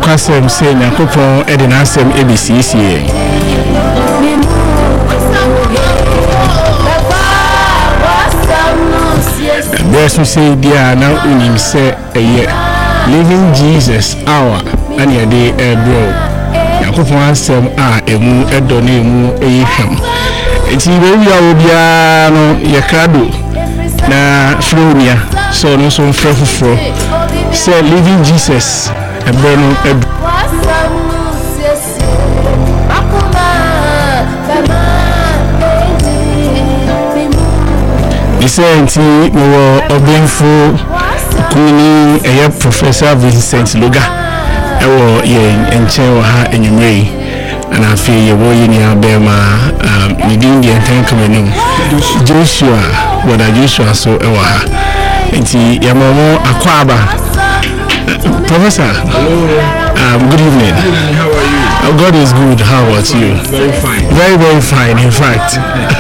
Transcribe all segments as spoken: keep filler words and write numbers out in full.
nokwasem sɛ Nyankopɔn ɛde n'asɛm ebisiesie. Bɛso sɛ dia na unim sɛ ɛyɛ Living Jesus hour ani ade ɛbro. Nyankopɔn asɛm a emu ɛdɔ na emu ɛyɛ hwam. Enti bewi a obia no yɛkrado na fronia so no so mfrɛ foforo sɛ Living Jesus ɛbro no ɛbro. Enti mo obenfo kuni eye Professor Vincent Loga ewo ye enche wo ha enyumrei ana afi ye wo yini abema um midin die enten kamenu Joshua wada Joshua so ewo ha enti yamomo akwaba. Professor, hello. Um, good evening. Good evening. How are you? Oh, God is good. How about you? Very fine. Very, very fine. In fact,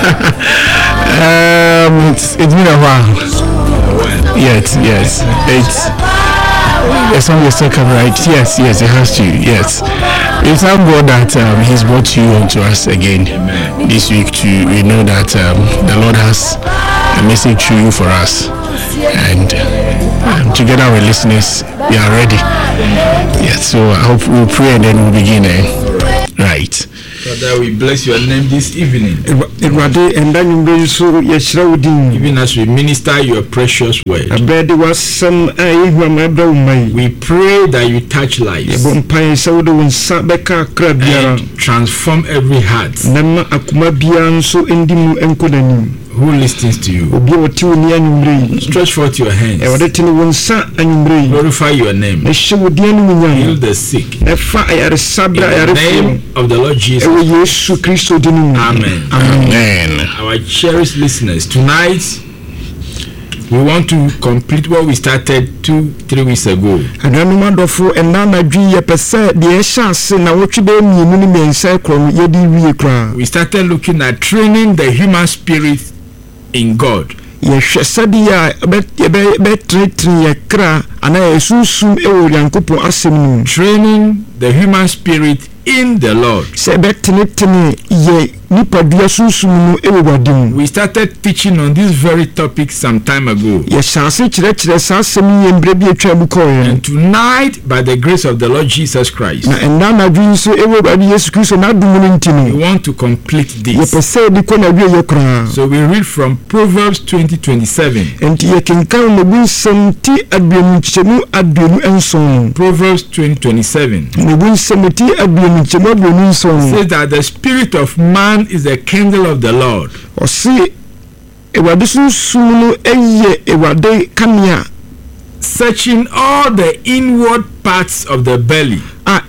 um, it's, it's been a while. Well. Yes, yes. It's the song is still coming, right? Yes, yes. It has to. Yes. We thank God that um, He's brought you onto us again. Amen. This week. To we know that um, the Lord has a message through you for us, and um, together with listeners, we are ready. Yes, so I hope we'll pray and then we'll begin. Eh? Right. Father, we bless your name this evening. Even as we minister your precious word, we pray that you touch lives and transform every heart who listens to you. Stretch forth your hands. Glorify your name. Heal the sick. In the name of the Lord Jesus. Amen. Amen. Our cherished listeners, tonight we want to complete what we started two, three weeks ago. We started looking at training the human spirit in God. Training the human spirit in the Lord. We started teaching on this very topic some time ago. And tonight, by the grace of the Lord Jesus Christ, we want to complete this. So we read from Proverbs twenty twenty-seven. Proverbs twenty twenty-seven says that the spirit of man is the candle of the Lord, searching all the inward parts of the belly.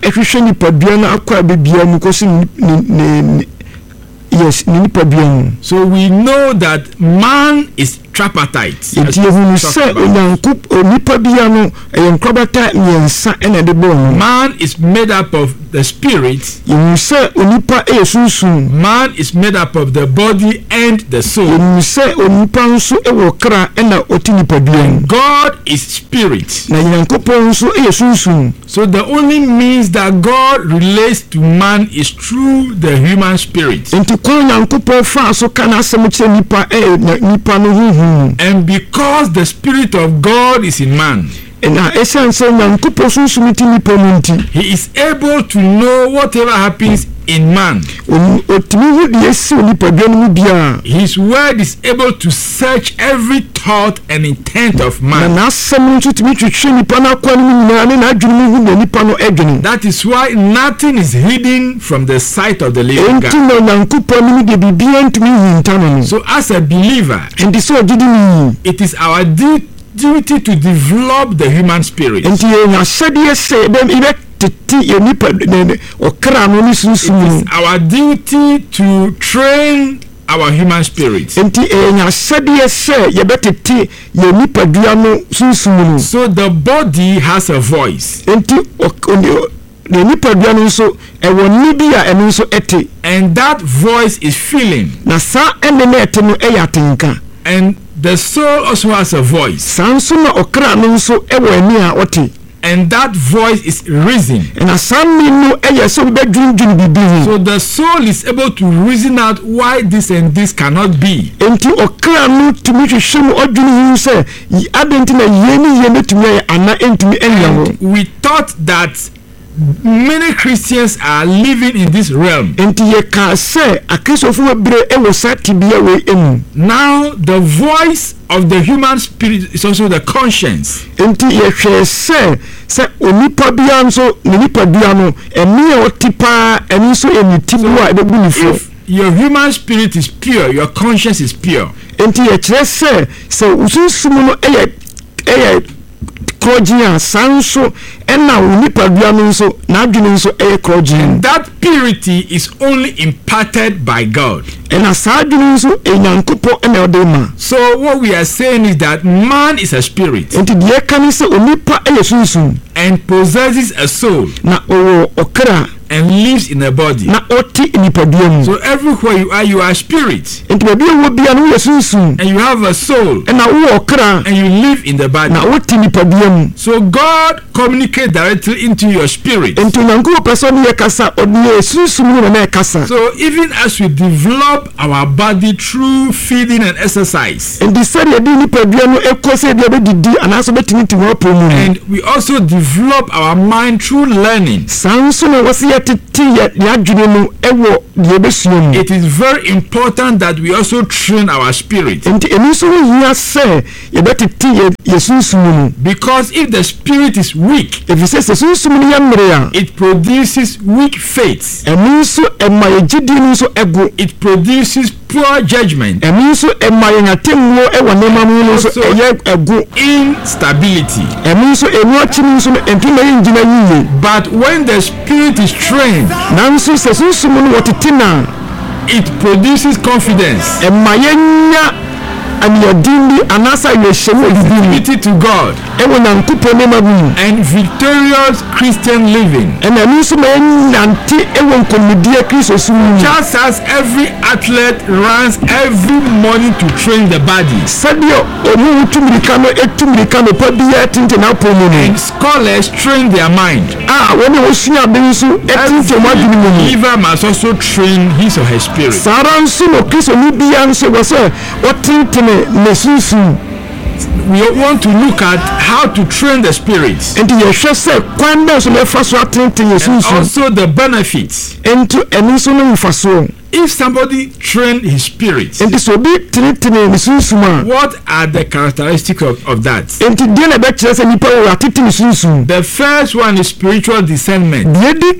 Yes, so we know that man is tripartite. Man is made up of the spirit. Man is made up of the body and the soul. And God is spirit. So the only means that God relates to man is through the human spirit. And because the spirit of God is in man, he is able to know whatever happens in man. His word is able to search every thought and intent of man. That is why nothing is hidden from the sight of the living God. So as a believer, it is our duty duty to develop the human spirit. It is our duty to train our human spirit. So the body has a voice. And that voice is feeling. And the soul also has a voice. And And that voice is reason. And asami no eye so be dwundwun bibi. So the soul is able to reason out why this and this cannot be. Enti okra no tumi hwehwem odwun hu se adenti na yeni ye metumi ana entumi enyawo. We thought that many Christians are living in this realm. Now the voice of the human spirit is also the conscience. So if your human spirit is pure, your conscience is pure. And that purity is only imparted by God. So what we are saying is that man is a spirit and possesses a soul and lives in a body. So everywhere you are, you are a spirit and you have a soul and you live in the body. So God communicates directly into your spirit. So even as we develop our body through feeding and exercise, and we also develop our mind through learning, it is very important that we also train our spirit. Because if the spirit is weak, it produces weak faith. It produces poor judgment. Also instability. But when the spirit is trained, it produces confidence and sensitivity to God and victorious Christian living. Just as every athlete runs every morning to train the body, and scholars train their mind, every believer must also train his or her spirit. We want to look at how to train the spirits and also the benefits. If somebody trained his spirit, what are the characteristics of, of that? The first one is spiritual discernment.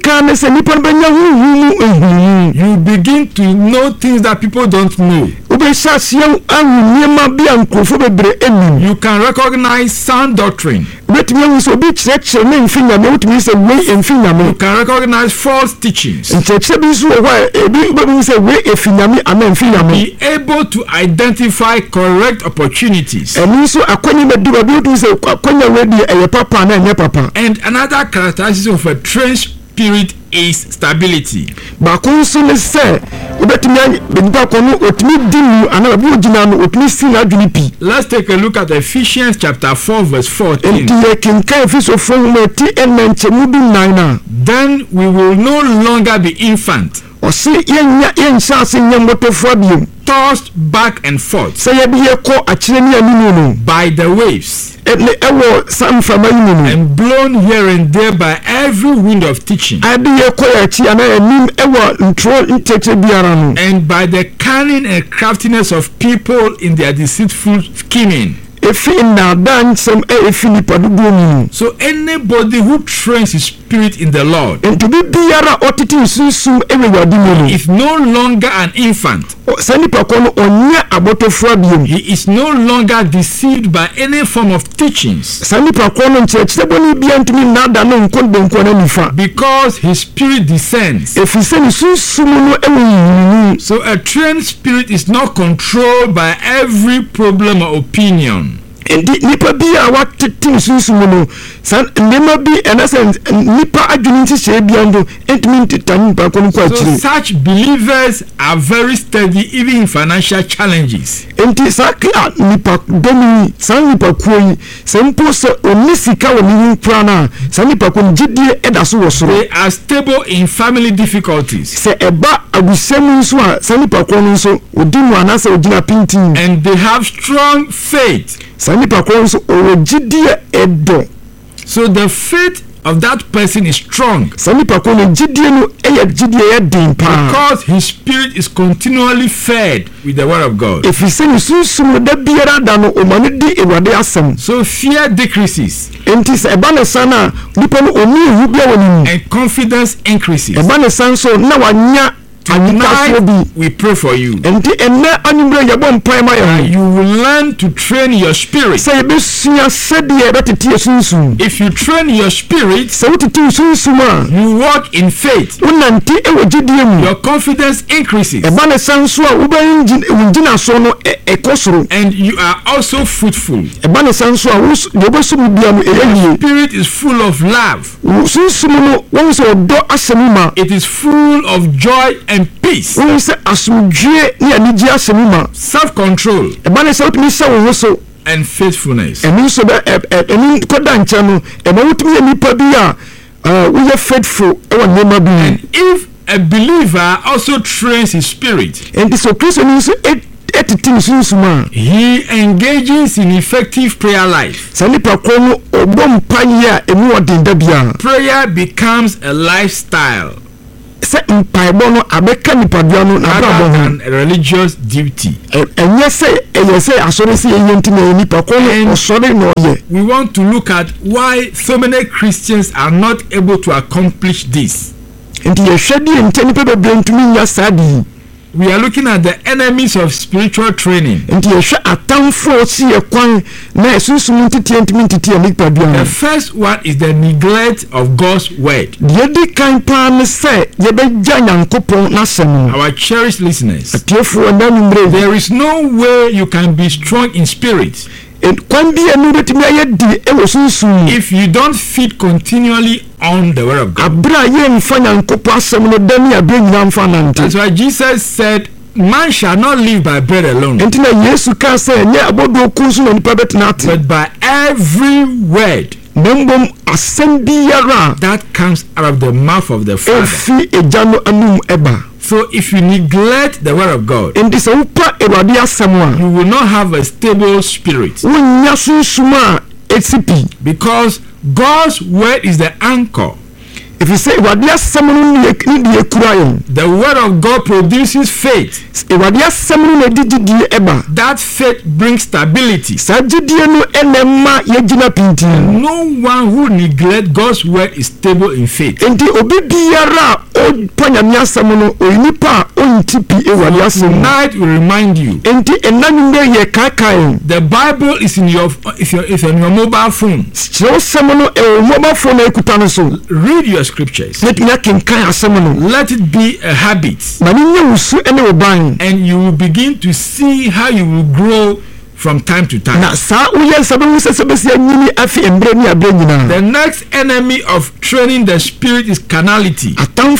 You begin to know things that people don't know. You can recognize sound doctrine. You can recognize false teachings. Be able to identify correct opportunities. And another characteristic of a trained spirit is stability. Let's take a look at Ephesians chapter four verse fourteen. Then we will no longer be infants, tossed back and forth by the waves and blown here and there by every wind of teaching, and by the cunning and craftiness of people in their deceitful scheming. So anybody who trains his spirit in the Lord is no longer an infant. He is no longer deceived by any form of teachings, because his spirit descends. So a trained spirit is not controlled by every problem or opinion. Enti nipa bi a watete sunsumu no san nema bi and essence nipa adwini nhye bia ndo entimi ntitani nipa ko nko akire. So such believers are very steady even in financial challenges. Enti sakra nipa domi san nipa kuoyi sempo so onisika woni nkura na san nipa ko ngidie edaso wo soro. They are stable in family difficulties. Se eba abusemu nso a san nipa ko nso odimu anase odina pintin. And they have strong faith. San nipa ko nso owogidie edo. So the faith of that person is strong. Because his spirit is continually fed with the word of God. So fear decreases. And confidence increases. Tonight we pray for you. And you will learn to train your spirit. If you train your spirit, you walk in faith. Your confidence increases. And you are also fruitful. Your spirit is full of love. It is full of joy and and peace. Self-control and faithfulness. And if a believer also trains his spirit, he engages in effective prayer life. Prayer becomes a lifestyle rather than a religious duty. And we want to look at why so many Christians are not able to accomplish this. We are looking at the enemies of spiritual training. The first one is the neglect of God's word. Our cherished listeners, there is no way you can be strong in spirit if you don't feed continually on the word of God. That's why Jesus said, man shall not live by bread alone, but by every word that comes out of the mouth of the Father. So if you neglect the word of God, you will not have a stable spirit, because God's word is the anchor. If you say the word of God produces faith, that faith brings stability. No one who neglects God's word is stable in faith. So tonight we remind you, the Bible is in your if you're, if you're in your mobile phone. Read your scriptures. Let it be a habit, and you will begin to see how you will grow from time to time. The next enemy of training the spirit is carnality.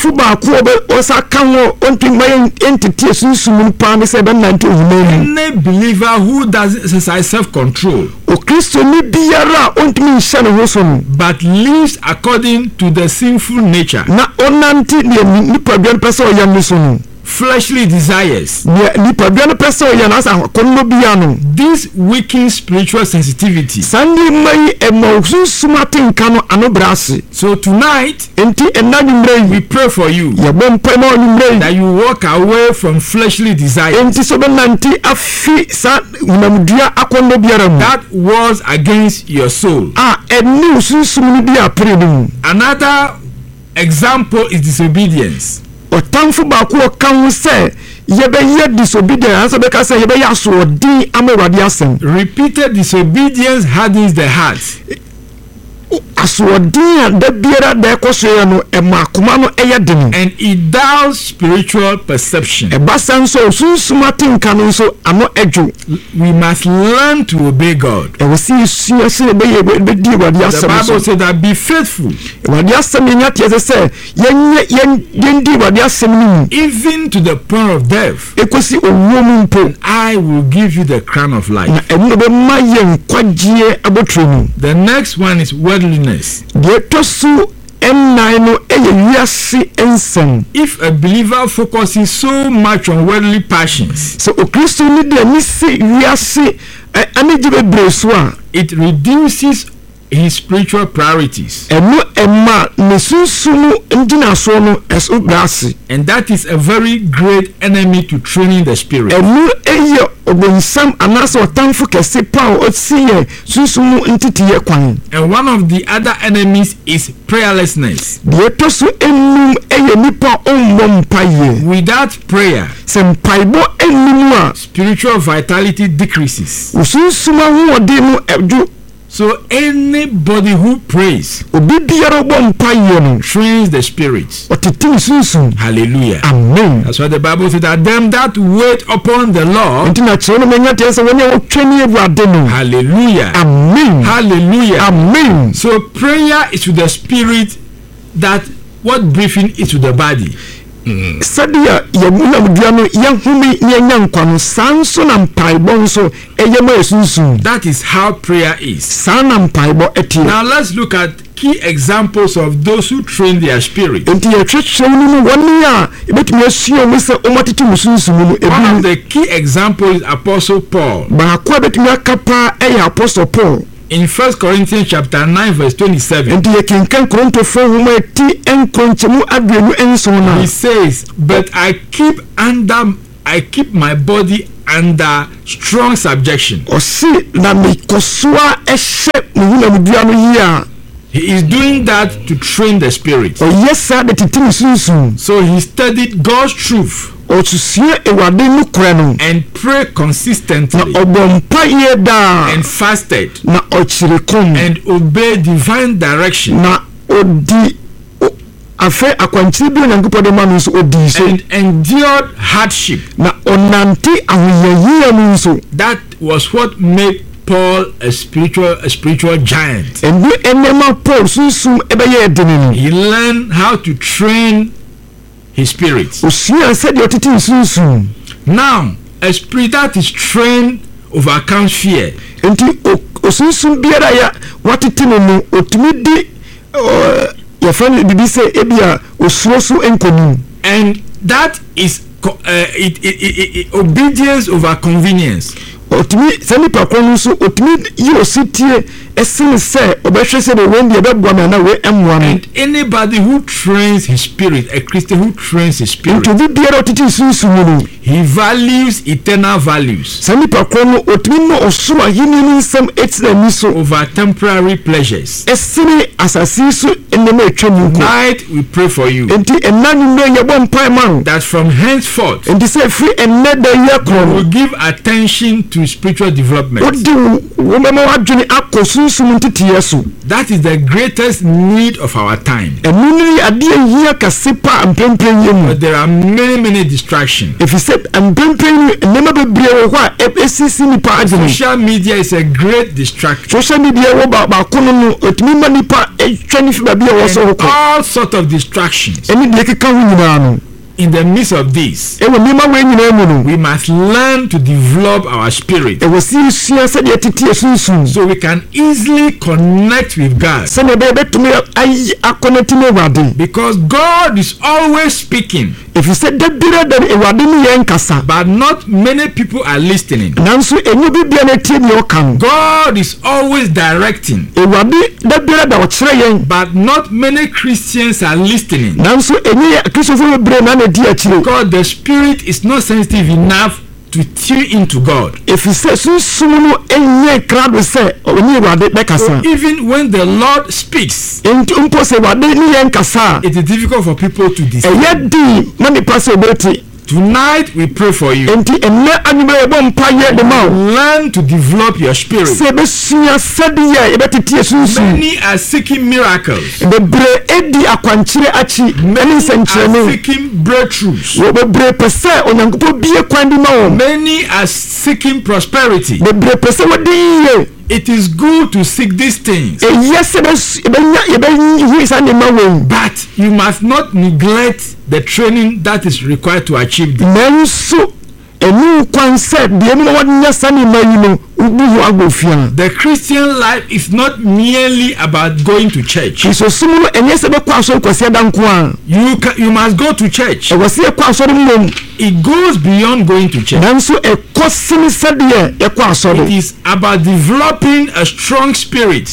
Any believer who doesn't exercise self-control but lives according to the sinful nature, fleshly desires, this weakens spiritual sensitivity. So tonight we pray for you that you walk away from fleshly desires that wars against your soul. Another example is disobedience. Repeated disobedience hardens the heart. asodin da biara da ekoso no e makoma no eye den and it dulls spiritual perception. E basan so sunsuma tinka no so ano edwo. We must learn to obey God. E we see see see be ye be di wadi asem. The Bible says that be faithful. Wadi asem nya tie se yen yen di wadi asem ni even to the point of death. Ekosi owo mu mpo. I will give you the crown of life. Na enu be maye kwagye abotru. The next one is worldliness. If a believer focuses so much on worldly passions, so it reduces his spiritual priorities. And that is a very great enemy to training the spirit. And one of the other enemies is prayerlessness. Without prayer, spiritual vitality decreases. So anybody who prays trains the spirit. Hallelujah. Amen. That's why the Bible says that them that wait upon the Lord. Hallelujah. Amen. Hallelujah. Amen. So prayer is to the spirit that what breathing is to the body. Sadia yamuna mduano yanhumi nyanyankwa sanso na mpaibo nso eyema esunsun. That is how prayer is. Sana mpaibo eti. Now let's look at key examples of those who train their spirit. Enti ye twetwe mu woni a ebetumi asio mu se omotiti musunsun mu ebi. One of the key examples is Apostle Paul. Ba kwa betumi akapa e Apostle Paul. In First Corinthians chapter nine verse twenty-seven, he says, "But I keep under, I keep my body under strong subjection." He is doing that to train the spirit. So he studied God's truth and pray consistently and fasted and obey divine direction and endured hardship. That was what made Paul a spiritual a spiritual giant. He learned how to train his spirit. Now, a spirit that is trained overcomes fear. And that is uh, it, it, it, it, obedience over convenience. And anybody who trains his spirit, a Christian who trains his spirit, he values eternal values over temporary pleasures. Tonight we pray for you that from henceforth you will give attention to spiritual development. That is the greatest need of our time. But there are many, many distractions. Social media is a great distraction. And all sorts of distractions. In the midst of this, we must learn to develop our spirit so we can easily connect with God. Because God is always speaking, but not many people are listening. God is always directing, but not many Christians are listening. Because the spirit is not sensitive enough to tune into God. So even when the Lord speaks, it is difficult for people to discern. Tonight we pray for you. Enti enne anyumre ebo mpaye de ma. Learn to develop your spirit. Se be suya sadiye e betiti sunsun. Many are seeking miracles. Bebre edi akwankyere achi. Many are seeking breakthroughs. Wo bebre pese onyankopo bie kwan di ma wo. Many are seeking prosperity. Bebre pese wodi ye. It is good to seek these things. But you must not neglect the training that is required to achieve them. The Christian life is not merely about going to church. You, ca- you must go to church. It goes beyond going to church. It is about developing a strong spirit,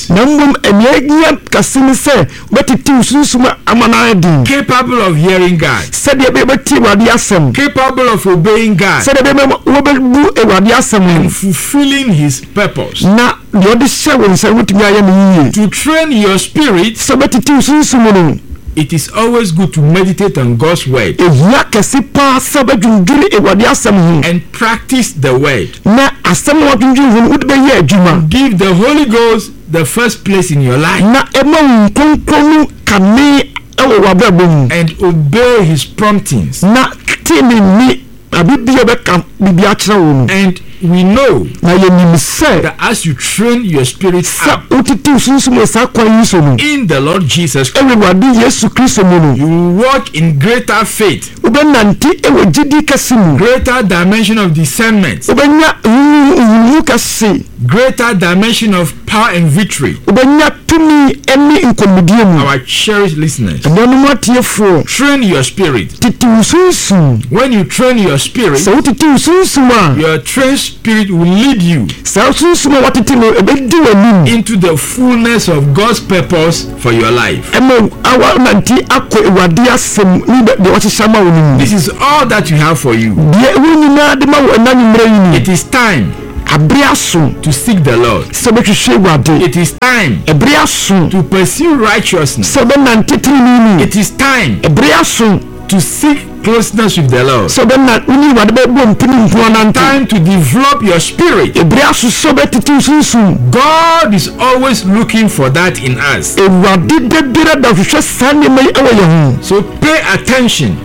capable of hearing God, capable of obeying God, and fulfilling His purpose. To train your spirit, it is always good to meditate on God's word and practice the word. Give the Holy Ghost the first place in your life and obey His promptings. And we know that as you train your spirit up in the Lord Jesus Christ, you will walk in greater faith, greater dimension of discernment, greater dimension of power and victory. Our cherished listeners, train your spirit. When you train your spirit, your trained spirit will lead you into the fullness of God's purpose for your life. This is all that you have for you. It is time to seek the Lord. It is time to pursue righteousness. It is time to seek closeness with the Lord. Time to develop your spirit. God is always looking for that in us. So pay attention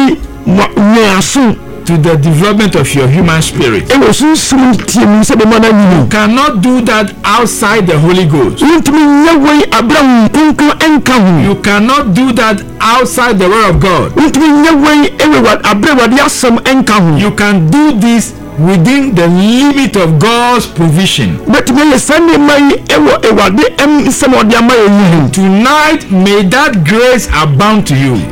to the development of your human spirit. You cannot do that outside the Holy Ghost. You cannot do that outside the Word of God. You can do this within the limit of God's provision. Tonight, may that grace abound to you.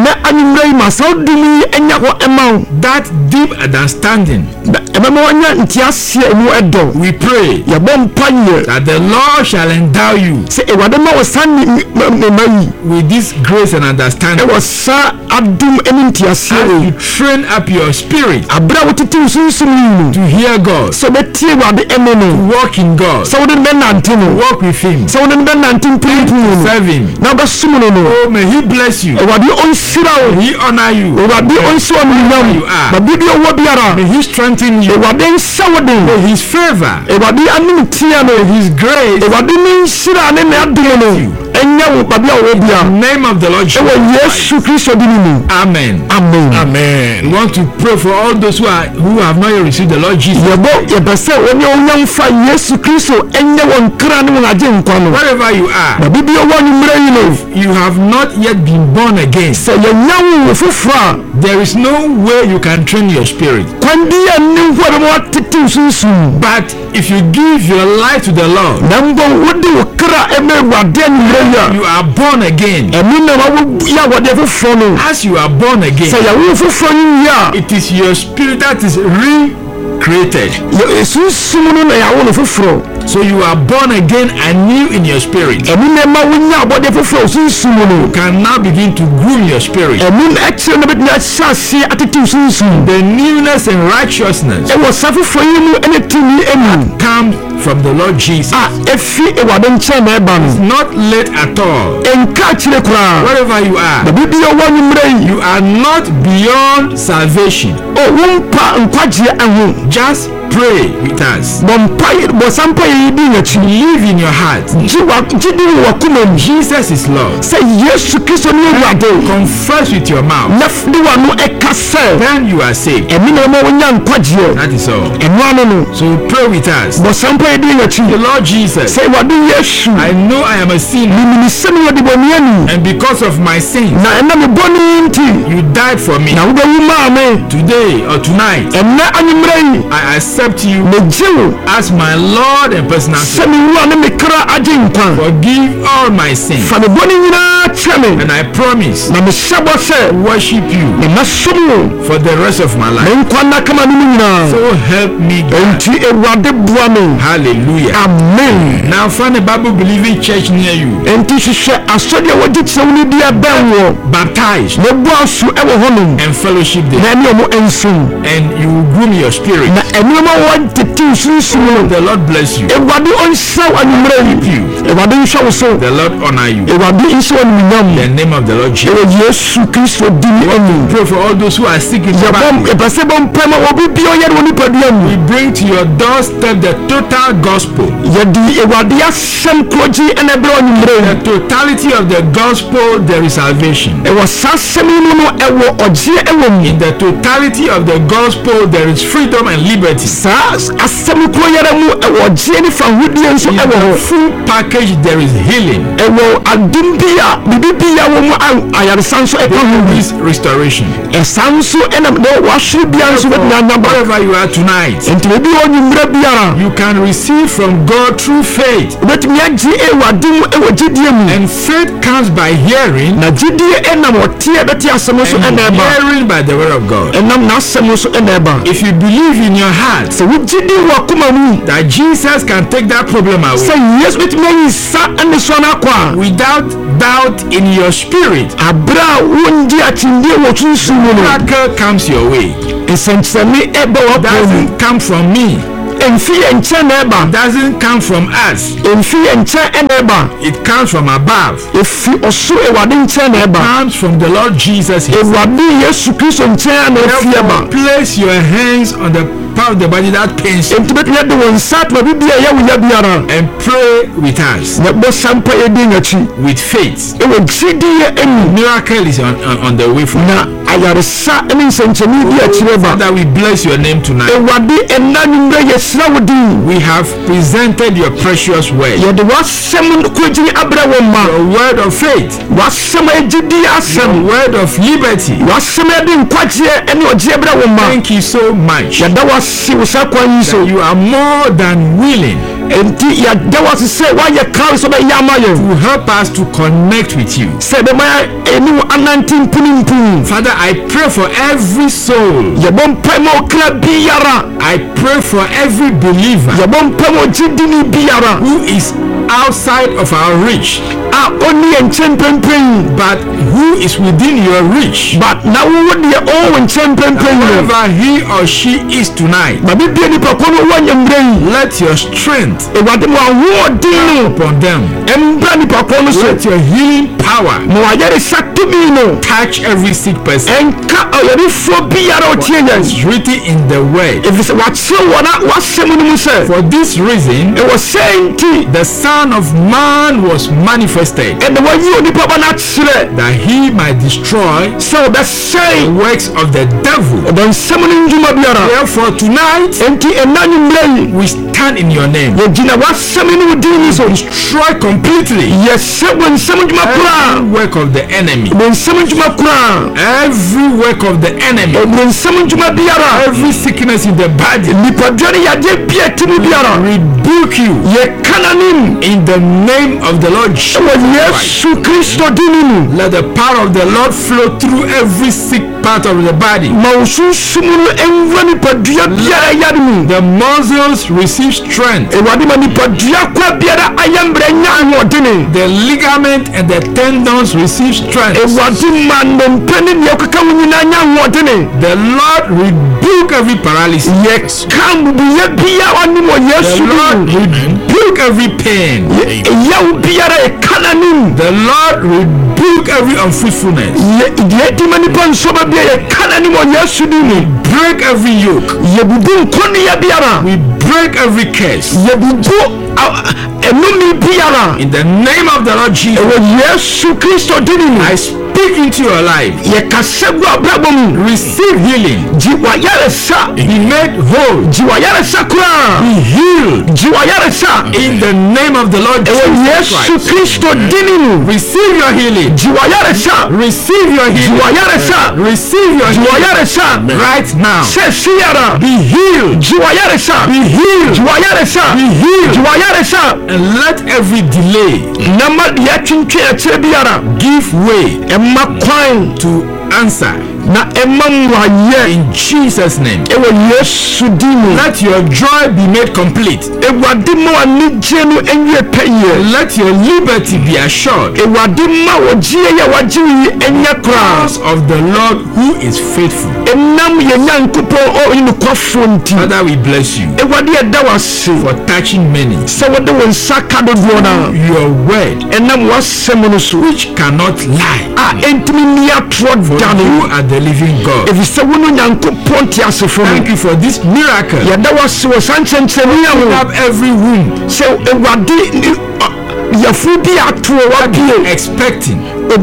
That deep understanding. We pray that the Lord shall endow you with this grace and understanding as you train up your spirit to hear God, to walk in God, to walk with Him, to serve Him. Oh, may He bless you. May He honor you. Wherever you are. May He strengthen you. May His favor, His grace in the name of the Lord Jesus. Amen. Amen. Amen. We want to pray for all those who are who have not yet received the Lord Jesus. Wherever you are, you have not yet been born again. There is no way you can train your spirit. But if you give your life to the Lord, you are born again. As you are born again, it is your spirit that is recreated. So you are born again anew in your spirit. You can now begin to groom your spirit. The newness and righteousness come from the Lord Jesus. It's not late at all. Wherever you are, you are not beyond salvation. Just pray with us. Believe in your heart. Jesus is Lord. Confess with your mouth. Then you are saved. That is all. So pray with us. The Lord Jesus, I know I am a sinner, and because of my sins, you died for me. Today or tonight, I accept you as my Lord and personal Savior. Forgive all my sins, and I promise to worship you for the rest of my life. So help me God. Hallelujah. Amen. Now find a Bible believing church near you. Baptized and fellowship there, and you will groom your spirit. The Lord bless you. Keep you. The Lord honor you. The name of the Lord Jesus. Pray for all those who are sick in the body. We bring to your doorstep the total gospel. The totality of the gospel, there is salvation. In the totality of the gospel, there is freedom and liberty. In the full package, there is healing. There is restoration. Wherever you are tonight, you can receive from God through faith. And faith comes by hearing, and hearing by the word of God. If you believe in your heart that Jesus can take that problem away, without doubt in your spirit, miracle comes your way. It doesn't come from me. Doesn't come from us. It comes from above. It comes from the Lord Jesus himself. Therefore, place your hands on the part of the body that pains you, and pray with us with faith. Miracle is on, on, on the way for you. Father, we bless your name tonight. We have presented your precious word, your word of faith, your word of liberty. Thank you so much that you are more than willing to help us to connect with you. Father, I pray for every soul. I pray for every believer who is outside of our reach, but who is within your reach. Wherever he or she is tonight, let your strength come upon them. Let your healing power touch every sick person. It's written in the word. For this reason, it was saying the Son of Man was manifested, that he might destroy the works of the devil. Therefore tonight, we stand in your name. Destroy completely every work of the enemy. Every work of the enemy. Every sickness in the body. Rebuke you in the name of the Lord Jesus Christ. Let the power of the Lord flow through every sick part of the body. The muscles receive strength. The ligament and the tendons receive strength. The Lord rebuke every paralysis. The Lord rebuke every pain. The Lord rebuke every unfaithfulness. We break every yoke. We break every curse. In the name of the Lord Jesus, I speak into your life. Receive healing. Be made whole. Be healed. In the name of the Lord Jesus Christ. Receive your healing. Receive your healing. Receive your healing right now. Be healed. Be healed. Be healed. And let every delay give way to answer. In Jesus' name. Let your joy be made complete. Let your liberty be assured. Because of the Lord who is faithful. Father, we bless you for touching many. Your word which cannot lie. For you are the living God. Thank you for this miracle. We have every womb expecting. In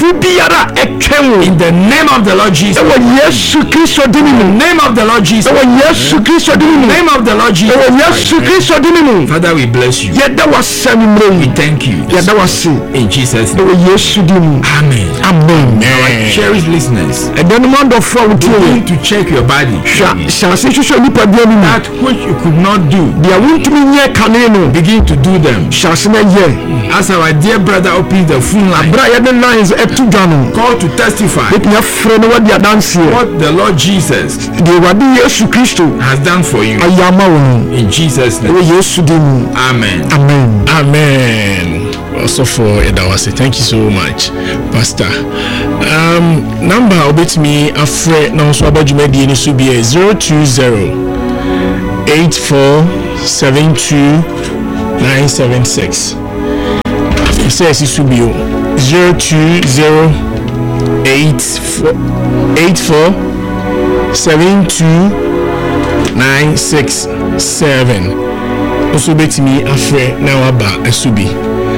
the name of the Lord Jesus. In the name of the Lord Jesus. In the name of the Lord Jesus. Father, we bless you. We thank you. In Jesus' name. Amen. Amen. Our cherished listeners, begin to check your body. That which you could not do, begin to do them. As our dear brother opens the phone line, lines call to testify what the Lord Jesus has done for you. In Jesus' name. Amen. Amen. Amen. Also for Edawase, thank you so much, Pastor. Um, number obit me afraid now so about Jumedi in Subia zero two zero eight four seven two nine seven six. It says it should be zero two zero eight four eight four seven two nine six seven. Also bet me afraid now about a subi.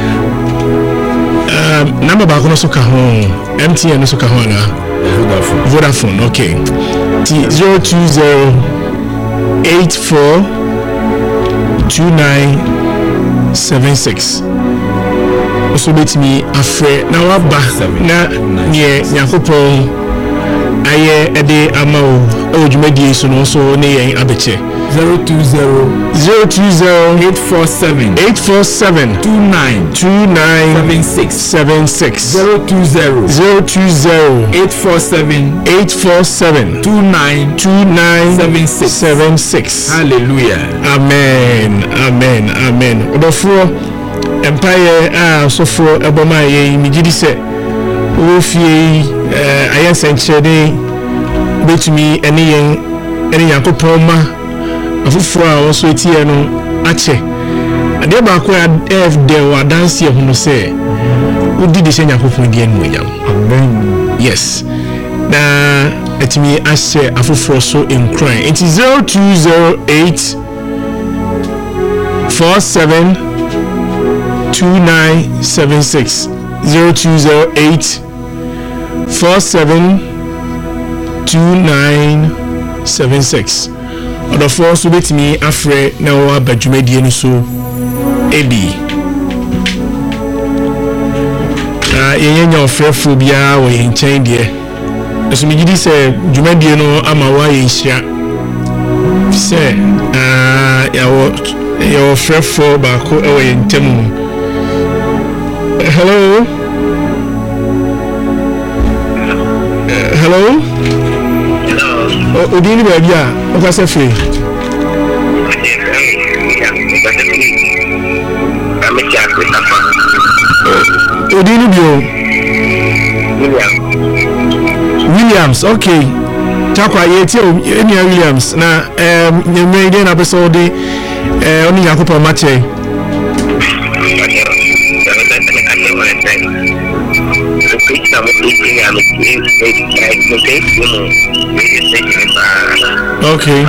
Um, number back on soka home M T N soka home Vodafone. Vodafone, okay. T zero two zero eight four two nine seven six. Also bet me afraid now aba na ye yakopon aye ede amao o dwumadi so no so ne yen abeche zero two zero zero two zero eight four seven eight four seven two nine two nine seven six seven six zero two zero zero two zero eight four seven eight four seven two nine two nine seven six seven six. Hallelujah. Amen. Amen. Amen. Odofo empire ah so for eboma ye migidi se wo fie eh ayen senchede betumi ene yen ene yakopon ma afufuro a wo so etie no ache ade ba ko f de wa dance ye hunu se udi de yakopon de enu nyam. Amen. Yes. Na etimi ashe afufuro so enkran. It is zero two zero eight four seven two nine seven six zero two zero eight four seven two nine seven six. Or force with me afraid now about Jumedi so ebi. Uh yen your phobia or in chain dear. As me did say Jumedi no ama wa yen shia. Say uh your your fearful back or in temu. Hello? Uh, hello? Odini baby, what was a free? Odini Bio Williams, okay. Chakwa yeti eni Williams na um nyemre dey na episode eh oni yakopo mache. Okay.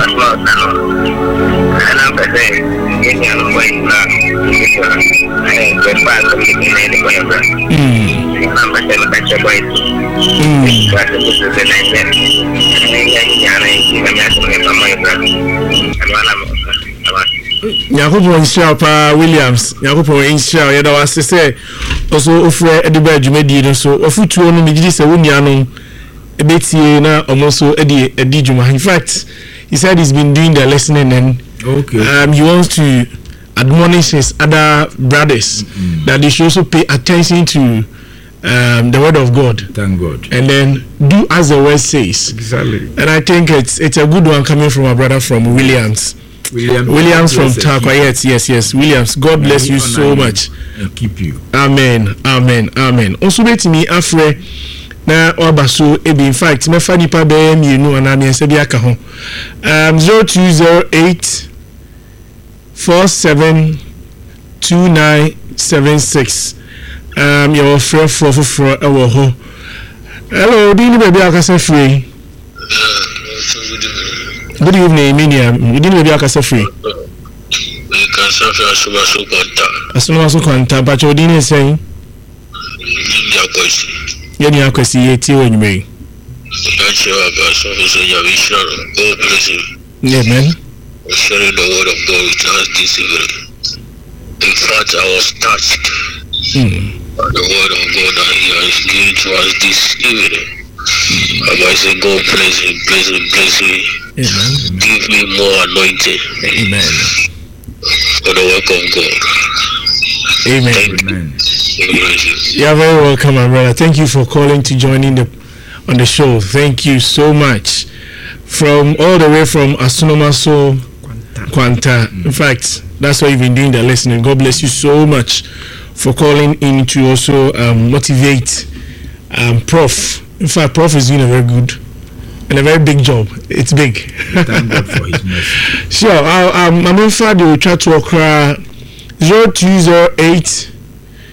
Nyakopo insha pa Williams Nyakopo insha yeda wase se also ofre ediba djumedi no so ofutuo no migidi se wonia no ebetie na omoso edi edi djuma. In fact, he said he's been doing the listening and okay. um he wants to admonish his other brothers mm-hmm. that they should also pay attention to um the word of God. Thank God. And then do as the word says. Exactly. And I think it's it's a good one coming from a brother from Williams. Williams, Williams from Takwa. Yes, yes, yes. Williams, God bless you so much and keep you. Amen, amen, amen. Also, bet me afre na obaso ebi. In fact, me fa nipa be mi enu ana me se bi aka ho. Um zero two zero eight four seven two nine seven six. Um your friend for for e wo ho. Hello, do you baby aka say free? Good evening, Miniam. You didn't be a free. Asuma so kwanta, but you didn't say. Yeni akwesi yeti when you may. Amen. Sharing the word of God with us this evening. In fact, I was touched mm. by the word of God that He has given to us this evening. Mm. I say, God bless Him, bless Him, bless me. Amen. Give me more anointing. Amen. For the work of God. Amen. Thank Amen. You. You are very welcome, my brother. Thank you for calling to join in the on the show. Thank you so much. From all the way from Asunomaso Kwanta. Mm. In fact, that's why you've been doing the listening. God bless you so much for calling in to also um, motivate um, Prof. In fact, Prof is doing a very good and a very big job. It's big. Thank God for His mercy. Sure. Um, I'm in fact, we try to occur zero two zero eight